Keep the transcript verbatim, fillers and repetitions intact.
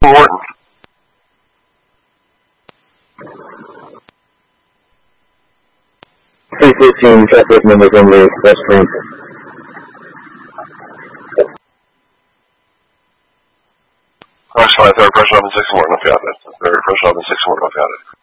Morton. three fifteen, traffic number November, West Franklin. Crash five, third, pressure up in six Morton, I've got it. Third, pressure up in six Morton, I've got it.